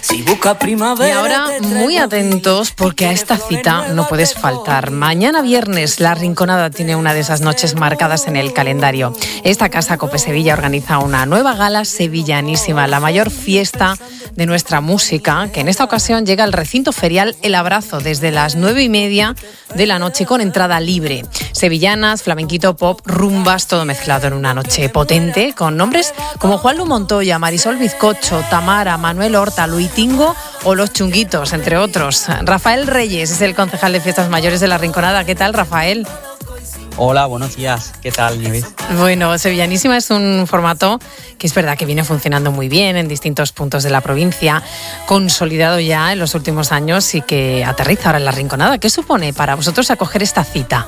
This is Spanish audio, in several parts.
Y ahora muy atentos porque a esta cita no puedes faltar. Mañana viernes La Rinconada tiene una de esas noches marcadas en el calendario. Esta casa Cope Sevilla organiza una nueva gala sevillanísima, la mayor fiesta de nuestra música, que en esta ocasión llega al recinto ferial El Abrazo desde las 9:30 de la noche con entrada libre. Sevillanas, flamenquito, pop, rumbas, todo mezclado en una noche potente con nombres como Juanlu Montoya, Marisol Bizcocho, Tamara, Manuel Horta, Luis Tingo o Los Chunguitos, entre otros. Rafael Reyes es el concejal de Fiestas Mayores de La Rinconada. ¿Qué tal, Rafael? Hola, buenos días. ¿Qué tal, Nieves? Bueno, Sevillanísima es un formato que es verdad que viene funcionando muy bien en distintos puntos de la provincia, consolidado ya en los últimos años y que aterriza ahora en La Rinconada. ¿Qué supone para vosotros acoger esta cita?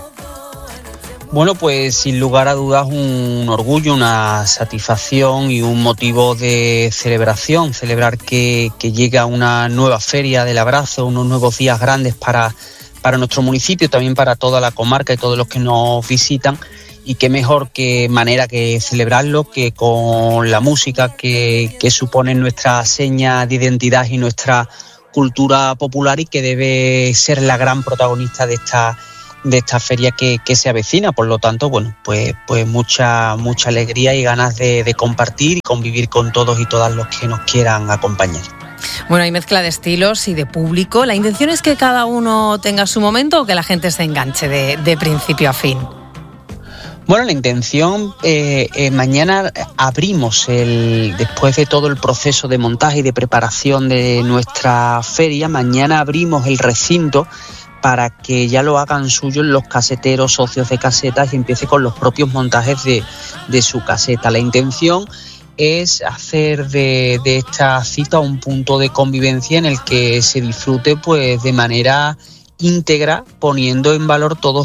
Bueno, pues sin lugar a dudas un orgullo, una satisfacción y un motivo de celebración. Celebrar que llega una nueva feria del abrazo, unos nuevos días grandes para nuestro municipio, también para toda la comarca y todos los que nos visitan. Y qué mejor que manera que celebrarlo que con la música que supone nuestra seña de identidad y nuestra cultura popular y que debe ser la gran protagonista de esta feria que se avecina. Por lo tanto, bueno, pues mucha alegría y ganas de compartir y convivir con todos y todas los que nos quieran acompañar. Bueno, hay mezcla de estilos y de público. ¿La intención es que cada uno tenga su momento o que la gente se enganche de principio a fin? Bueno, la intención, mañana abrimos, después de todo el proceso de montaje y de preparación de nuestra feria, mañana abrimos el recinto para que ya lo hagan suyo los caseteros, socios de casetas y empiece con los propios montajes de su caseta. La intención es hacer de esta cita un punto de convivencia en el que se disfrute pues de manera íntegra, poniendo en valor todos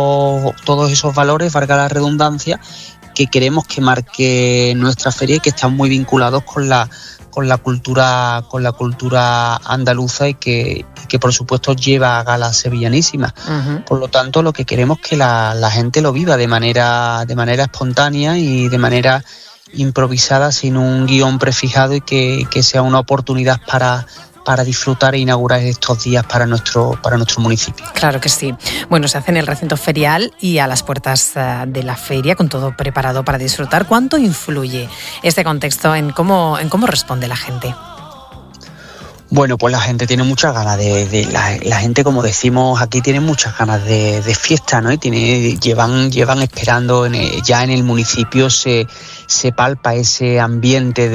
esos valores, valga la redundancia, que queremos que marque nuestra feria y que están muy vinculados con la cultura andaluza y que por supuesto lleva a galas sevillanísimas. Uh-huh. Por lo tanto, lo que queremos es que la gente lo viva de manera espontánea y de manera improvisada, sin un guión prefijado, y que sea una oportunidad para disfrutar e inaugurar estos días para nuestro municipio. Claro que sí. Bueno, se hace en el recinto ferial y a las puertas de la feria, con todo preparado para disfrutar. ¿Cuánto influye este contexto en cómo responde la gente? Bueno, pues la gente tiene muchas ganas la gente, como decimos aquí, tiene muchas ganas de fiesta, ¿no? Y llevan esperando ya en el municipio se palpa ese ambiente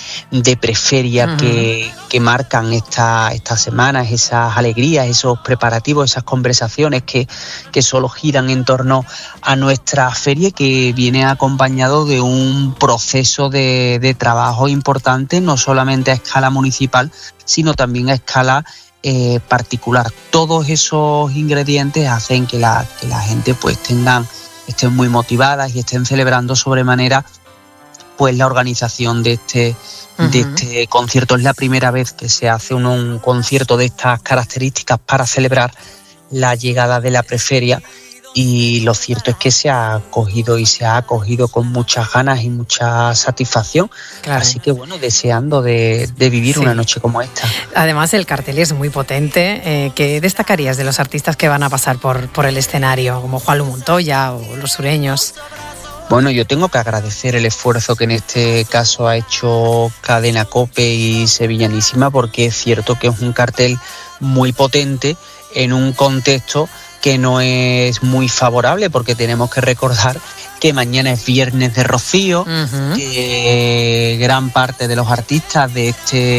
de preferia. Uh-huh. que marcan estas semanas, esas alegrías, esos preparativos, esas conversaciones que solo giran en torno a nuestra feria, que viene acompañado de un proceso de trabajo importante, no solamente a escala municipal, sino también a escala particular. Todos esos ingredientes hacen que la gente pues estén muy motivadas y estén celebrando sobremanera pues la organización de este concierto. Es la primera vez que se hace un concierto de estas características para celebrar la llegada de la preferia, y lo cierto es que se ha acogido con muchas ganas y mucha satisfacción. Claro. Así que bueno, deseando de vivir una noche como esta. Además, el cartel es muy potente. ¿Qué destacarías de los artistas que van a pasar por el escenario, como Juanlu Montoya o Los Sureños? Bueno, yo tengo que agradecer el esfuerzo que en este caso ha hecho Cadena COPE y Sevillanísima, porque es cierto que es un cartel muy potente en un contexto que no es muy favorable, porque tenemos que recordar que mañana es viernes de Rocío. Uh-huh. Que gran parte de los artistas de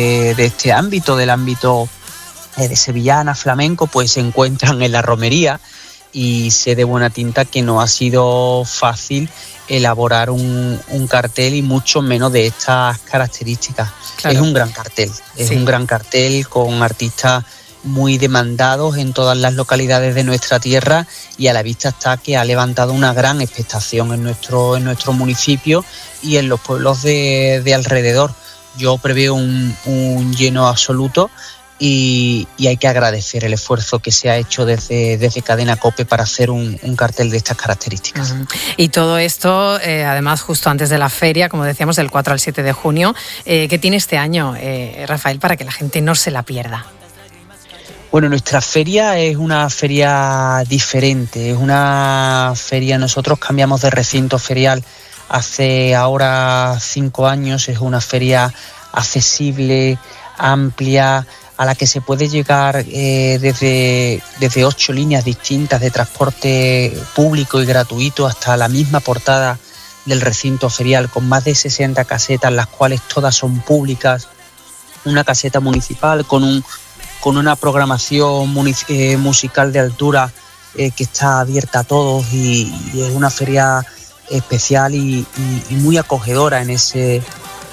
este ámbito, del ámbito de sevillana, flamenco, pues se encuentran en la romería, y sé de buena tinta que no ha sido fácil elaborar un cartel, y mucho menos de estas características. Claro. Es un gran cartel, un gran cartel con artistas muy demandados en todas las localidades de nuestra tierra, y a la vista está que ha levantado una gran expectación en nuestro municipio y en los pueblos de alrededor. Yo preveo un lleno absoluto, y hay que agradecer el esfuerzo que se ha hecho desde Cadena COPE para hacer un cartel de estas características. Uh-huh. Y todo esto, además, justo antes de la feria, como decíamos, del 4 al 7 de junio, que tiene este año, Rafael, para que la gente no se la pierda. Bueno, nuestra feria es una feria diferente, es una feria, nosotros cambiamos de recinto ferial hace ahora 5 años, es una feria accesible, amplia, a la que se puede llegar desde 8 líneas distintas de transporte público y gratuito hasta la misma portada del recinto ferial, con más de 60 casetas, las cuales todas son públicas, una caseta municipal con una programación musical de altura que está abierta a todos y es una feria especial y muy acogedora en ese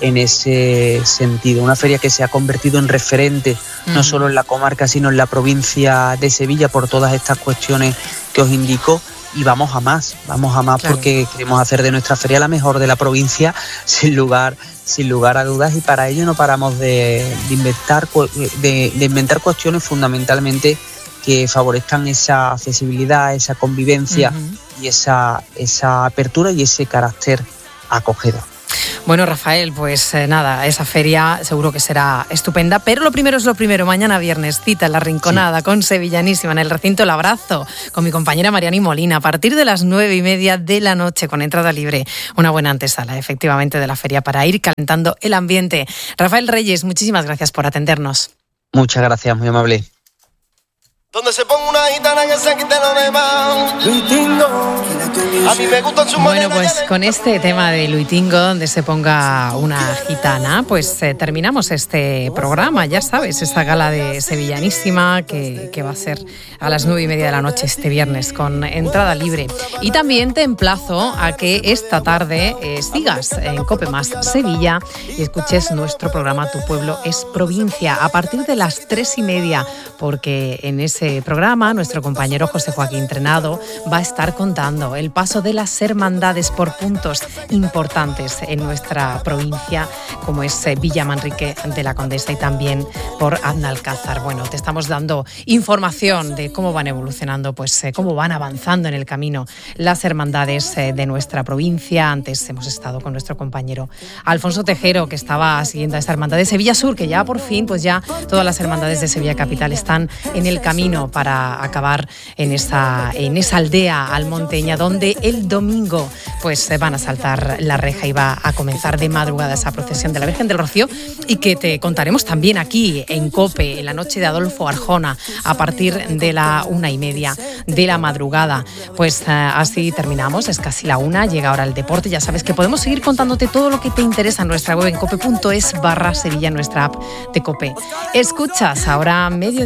sentido. Una feria que se ha convertido en referente no solo en la comarca sino en la provincia de Sevilla por todas estas cuestiones que os indico, y vamos a más claro, porque queremos hacer de nuestra feria la mejor de la provincia sin lugar a dudas, y para ello no paramos de inventar cuestiones fundamentalmente que favorezcan esa accesibilidad, esa convivencia y esa apertura y ese carácter acogedor. Bueno, Rafael, pues nada, esa feria seguro que será estupenda, pero lo primero es lo primero. Mañana viernes, cita en La Rinconada con Sevillanísima en el recinto El Abrazo, con mi compañera Mariani Molina, a partir de las 9:30 de la noche, con entrada libre. Una buena antesala, efectivamente, de la feria para ir calentando el ambiente. Rafael Reyes, muchísimas gracias por atendernos. Muchas gracias, muy amable. Donde se ponga una gitana que se quite lo demás. Luitingo, a mí me gusta su Bueno, pues con este tema de Luitingo, donde se ponga una gitana, pues terminamos este programa. Ya sabes, esta gala de Sevillanísima que va a ser a las 9:30 de la noche este viernes, con entrada libre. Y también te emplazo a que esta tarde sigas en COPE Más Sevilla y escuches nuestro programa Tu Pueblo es Provincia a partir de las 3:30, porque en ese programa nuestro compañero José Joaquín Trenado va a estar contando el paso de las hermandades por puntos importantes en nuestra provincia, como es Villa Manrique de la Condesa y también por Aznalcázar. Bueno, te estamos dando información de cómo van evolucionando, pues cómo van avanzando en el camino las hermandades de nuestra provincia. Antes hemos estado con nuestro compañero Alfonso Tejero, que estaba siguiendo a esta hermandad de Sevilla Sur, que ya por fin, pues ya todas las hermandades de Sevilla Capital están en el camino para acabar en esa aldea almonteña, donde el domingo pues van a saltar la reja y va a comenzar de madrugada esa procesión de la Virgen del Rocío, y que te contaremos también aquí en COPE en la noche de Adolfo Arjona a partir de la 1:30 de la madrugada. Pues así terminamos, es casi la 1, llega ahora el deporte. Ya sabes que podemos seguir contándote todo lo que te interesa en nuestra web en cope.es/Sevilla, en nuestra app de COPE. Escuchas ahora Mediodía